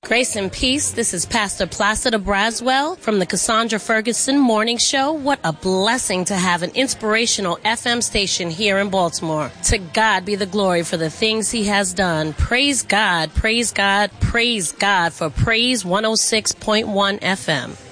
Grace and peace. This is Pastor Placida Braswell from the Cassandra Ferguson Morning Show. What a blessing to have an inspirational FM station here in Baltimore. To God be the glory for the things he has done. Praise God, praise God, praise God for Praise 106.1 FM.